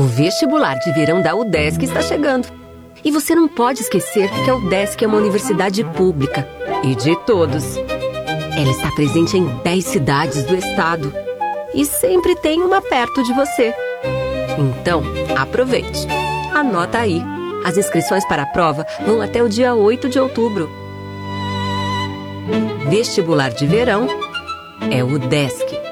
O vestibular de verão da UDESC está chegando. E você não pode esquecer que a UDESC é uma universidade pública e de todos. Ela está presente em 10 cidades do estado e sempre tem uma perto de você. Então, aproveite. Anota aí. As inscrições para a prova vão até o dia 8 de outubro. Vestibular de verão é o UDESC.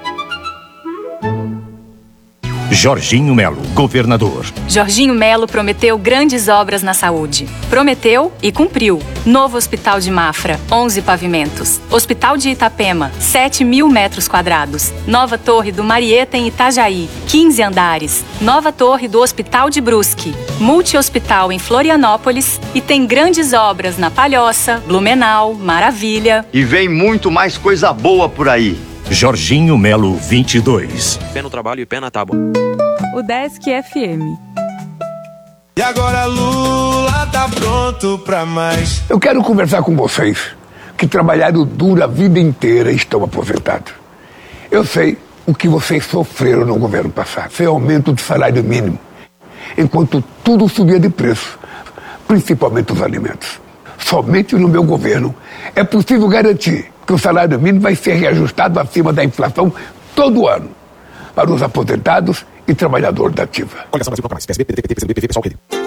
Jorginho Melo, governador. Jorginho Melo prometeu grandes obras na saúde. Prometeu e cumpriu. Novo Hospital de Mafra, 11 pavimentos. Hospital de Itapema, 7.000 metros quadrados. Nova Torre do Marieta em Itajaí, 15 andares. Nova Torre do Hospital de Brusque. Multi-hospital em Florianópolis. E tem grandes obras na Palhoça, Blumenau, Maravilha. E vem muito mais coisa boa por aí. Jorginho Melo 22. Pé no trabalho e pé na tábua. UDESC FM. E agora Lula tá pronto pra mais. Eu quero conversar com vocês que trabalharam duro a vida inteira e estão aposentados. Eu sei o que vocês sofreram no governo passado. Foi aumento do salário mínimo, enquanto tudo subia de preço, principalmente os alimentos. Somente no meu governo é possível garantir que o salário mínimo vai ser reajustado acima da inflação todo ano para os aposentados e trabalhadores da ativa. Coligação Brasil Contra Mais. PSB, PDT, PT, PCdoB, PV, PSOL, Rede.